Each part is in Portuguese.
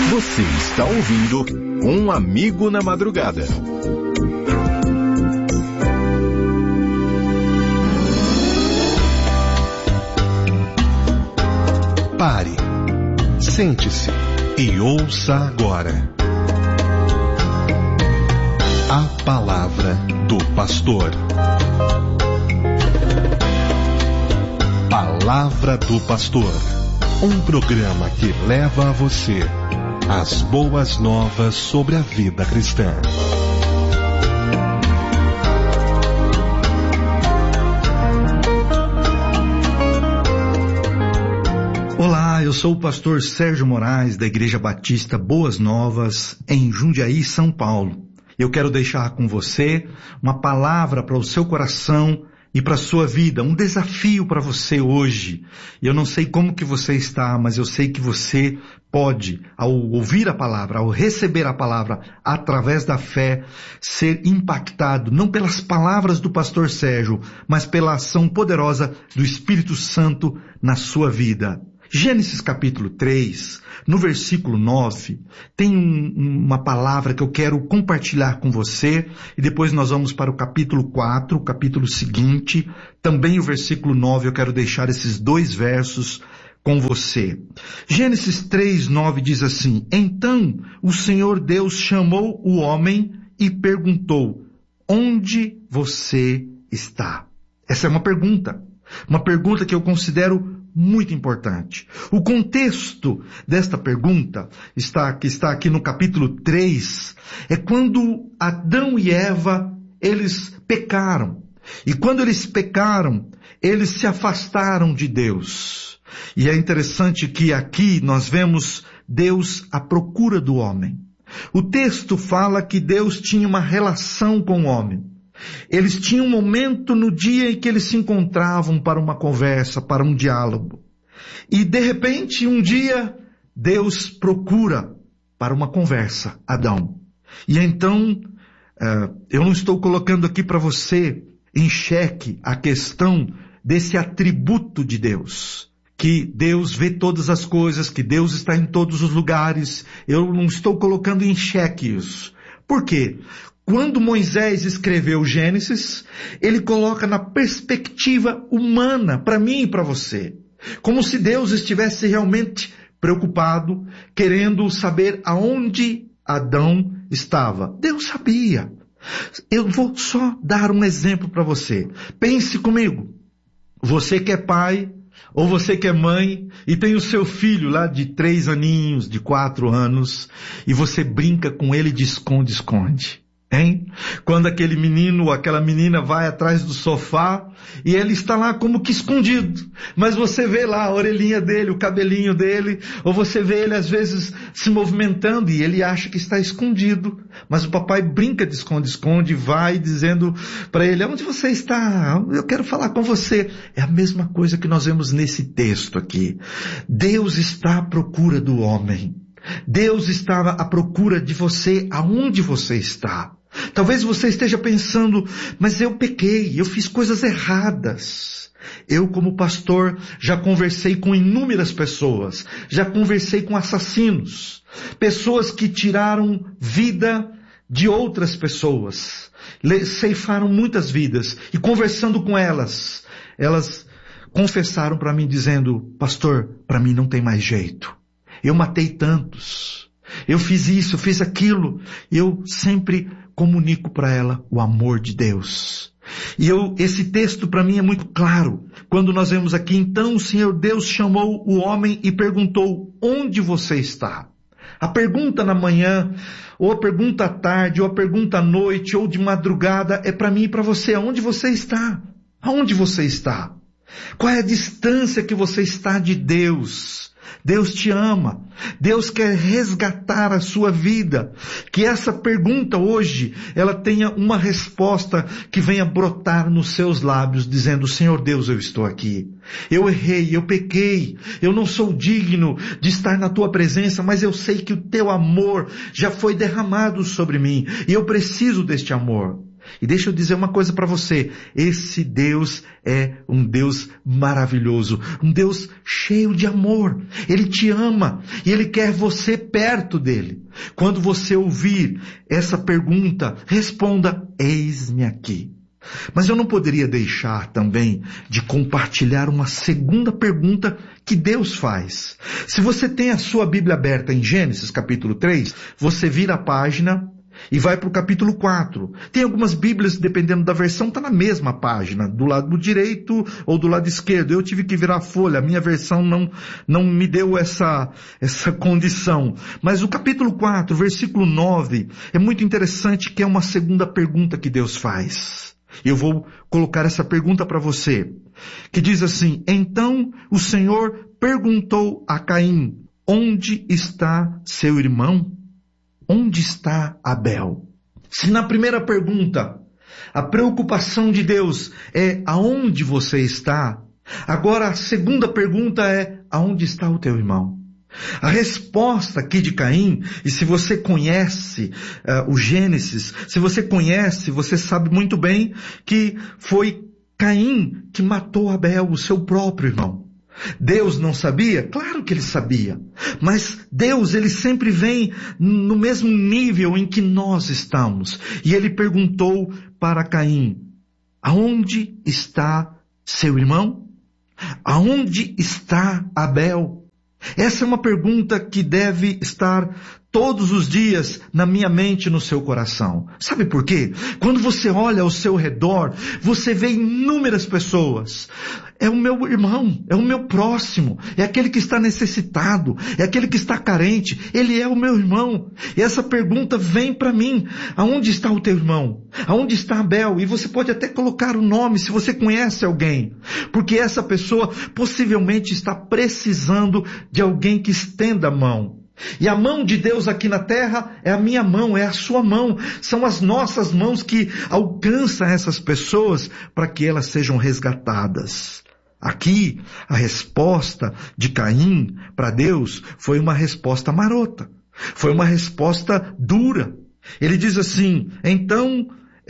Você está ouvindo Um Amigo na Madrugada. Pare, sente-se e ouça agora a palavra do pastor. Palavra do Pastor, um programa que leva a você as boas novas sobre a vida cristã. Olá, eu sou o pastor Sérgio Moraes, da Igreja Batista Boas Novas, em Jundiaí, São Paulo. Eu quero deixar com você uma palavra para o seu coração e para a sua vida, um desafio para você hoje. Eu não sei como que você está, mas eu sei que você pode, ao ouvir a palavra, ao receber a palavra, através da fé, ser impactado, não pelas palavras do pastor Sérgio, mas pela ação poderosa do Espírito Santo na sua vida. Gênesis capítulo 3, no versículo 9, tem uma palavra que eu quero compartilhar com você, e depois nós vamos para o capítulo 4, o capítulo seguinte, também o versículo 9, eu quero deixar esses dois versos com você. Gênesis 3, 9 diz assim: Então o Senhor Deus chamou o homem e perguntou: onde você está? Essa é uma pergunta que eu considero muito importante. O contexto desta pergunta que está aqui no capítulo 3, é quando Adão e Eva, eles pecaram. E quando eles pecaram, eles se afastaram de Deus. E é interessante que aqui nós vemos Deus à procura do homem. O texto fala que Deus tinha uma relação com o homem. Eles tinham um momento no dia em que eles se encontravam para uma conversa, para um diálogo. E de repente, um dia, Deus procura para uma conversa Adão. E então, eu não estou colocando aqui para você em xeque a questão desse atributo de Deus. Que Deus vê todas as coisas, que Deus está em todos os lugares. Eu não estou colocando em xeque isso. Por quê? Quando Moisés escreveu Gênesis, ele coloca na perspectiva humana, para mim e para você. Como se Deus estivesse realmente preocupado, querendo saber aonde Adão estava. Deus sabia. Eu vou só dar um exemplo para você. Pense comigo. Você que é pai, ou você que é mãe, e tem o seu filho lá de 3 aninhos, de 4 anos, e você brinca com ele de esconde-esconde. Hein? Quando aquele menino ou aquela menina vai atrás do sofá e ele está lá como que escondido, mas você vê lá a orelhinha dele, o cabelinho dele, ou você vê ele às vezes se movimentando e ele acha que está escondido, mas o papai brinca de esconde-esconde, vai dizendo para ele: onde você está? Eu quero falar com você. É a mesma coisa que nós vemos nesse texto aqui. Deus está à procura do homem. Deus estava à procura de você, aonde você está. Talvez você esteja pensando: mas eu pequei, eu fiz coisas erradas. Eu, como pastor, já conversei com inúmeras pessoas, já conversei com assassinos, pessoas que tiraram vida de outras pessoas, ceifaram muitas vidas, e conversando com elas confessaram para mim dizendo: pastor, para mim não tem mais jeito. Eu matei tantos, eu fiz isso, eu fiz aquilo. Eu sempre comunico para ela o amor de Deus. E esse texto para mim é muito claro. Quando nós vemos aqui: então o Senhor Deus chamou o homem e perguntou: onde você está? A pergunta na manhã, ou a pergunta à tarde, ou a pergunta à noite, ou de madrugada, é para mim e para você: aonde você está? Aonde você está? Qual é a distância que você está de Deus? Deus te ama. Deus quer resgatar a sua vida. Que essa pergunta hoje, ela tenha uma resposta que venha brotar nos seus lábios, dizendo: Senhor Deus, eu estou aqui. Eu errei, eu pequei, eu não sou digno de estar na tua presença, mas eu sei que o teu amor já foi derramado sobre mim, e eu preciso deste amor. E deixa eu dizer uma coisa para você, esse Deus é um Deus maravilhoso, um Deus cheio de amor. Ele te ama e Ele quer você perto dele. Quando você ouvir essa pergunta, responda, eis-me aqui. Mas eu não poderia deixar também de compartilhar uma segunda pergunta que Deus faz. Se você tem a sua Bíblia aberta em Gênesis capítulo 3, você vira a página e vai para o capítulo 4. Tem algumas Bíblias, dependendo da versão, está na mesma página, do lado direito ou do lado esquerdo. Eu tive que virar a folha, a minha versão não me deu essa condição. Mas o capítulo 4, versículo 9, é muito interessante, que é uma segunda pergunta que Deus faz. Eu vou colocar essa pergunta para você, que diz assim: então o Senhor perguntou a Caim, onde está seu irmão? Onde está Abel? Se na primeira pergunta a preocupação de Deus é aonde você está, agora a segunda pergunta é aonde está o teu irmão? A resposta aqui de Caim, e se você conhece o Gênesis, se você conhece, você sabe muito bem que foi Caim que matou Abel, o seu próprio irmão. Deus não sabia? Claro que Ele sabia. Mas Deus, Ele sempre vem no mesmo nível em que nós estamos. E Ele perguntou para Caim, aonde está seu irmão? Aonde está Abel? Essa é uma pergunta que deve estar todos os dias na minha mente e no seu coração. Sabe por quê? Quando você olha ao seu redor, você vê inúmeras pessoas. É o meu irmão, é o meu próximo, é aquele que está necessitado, é aquele que está carente, ele é o meu irmão. E essa pergunta vem para mim, aonde está o teu irmão? Aonde está Abel? E você pode até colocar o nome se você conhece alguém, porque essa pessoa possivelmente está precisando de alguém que estenda a mão. E a mão de Deus aqui na terra é a minha mão, é a sua mão. São as nossas mãos que alcançam essas pessoas para que elas sejam resgatadas. Aqui, a resposta de Caim para Deus foi uma resposta marota. Foi uma resposta dura. Ele diz assim, então,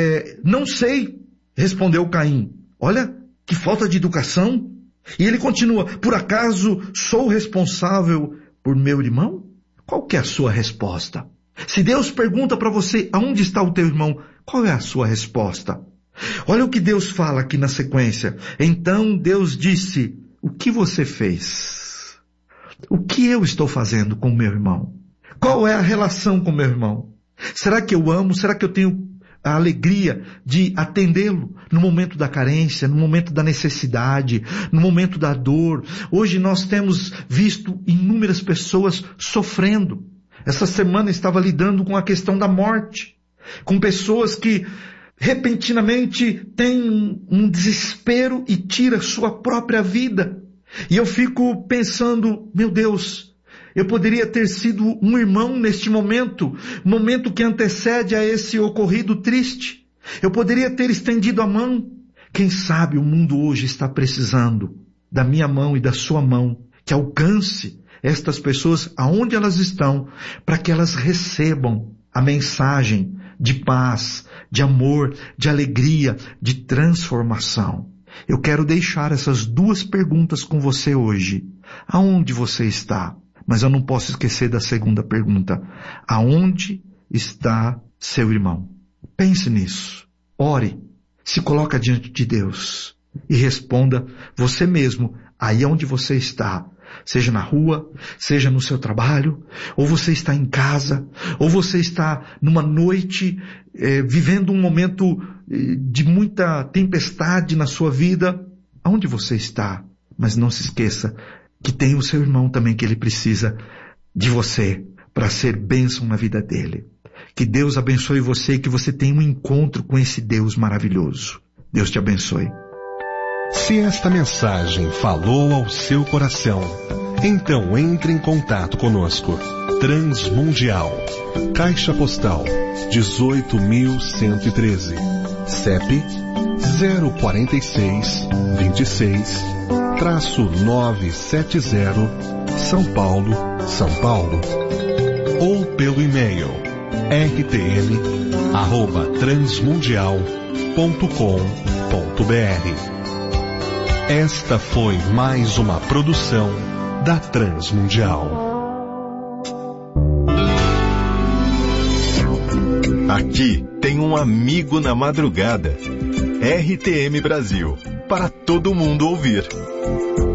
não sei, respondeu Caim. Olha, que falta de educação. E ele continua, por acaso sou responsável por meu irmão? Qual que é a sua resposta? Se Deus pergunta para você, aonde está o teu irmão? Qual é a sua resposta? Olha o que Deus fala aqui na sequência. Então Deus disse, o que você fez? O que eu estou fazendo com o meu irmão? Qual é a relação com o meu irmão? Será que eu amo? Será que eu tenho a alegria de atendê-lo no momento da carência, no momento da necessidade, no momento da dor? Hoje nós temos visto inúmeras pessoas sofrendo. Essa semana estava lidando com a questão da morte, com pessoas que repentinamente têm um desespero e tiram sua própria vida. E eu fico pensando, meu Deus, eu poderia ter sido um irmão neste momento que antecede a esse ocorrido triste. Eu poderia ter estendido a mão. Quem sabe o mundo hoje está precisando da minha mão e da sua mão, que alcance estas pessoas aonde elas estão, para que elas recebam a mensagem de paz, de amor, de alegria, de transformação. Eu quero deixar essas duas perguntas com você hoje. Aonde você está? Mas eu não posso esquecer da segunda pergunta. Aonde está seu irmão? Pense nisso. Ore. Se coloque diante de Deus. E responda você mesmo, aí onde você está. Seja na rua, seja no seu trabalho, ou você está em casa, ou você está numa noite, vivendo um momento de muita tempestade na sua vida. Aonde você está? Mas não se esqueça que tem o seu irmão também, que ele precisa de você para ser bênção na vida dele. Que Deus abençoe você e que você tenha um encontro com esse Deus maravilhoso. Deus te abençoe. Se esta mensagem falou ao seu coração, então entre em contato conosco. Transmundial, Caixa Postal 18.113, CEP 046-26-970, São Paulo, São Paulo. Ou pelo e-mail rtm@transmundial.com.br. Esta foi mais uma produção da Transmundial. Aqui tem um amigo na madrugada. RTM Brasil, para todo mundo ouvir.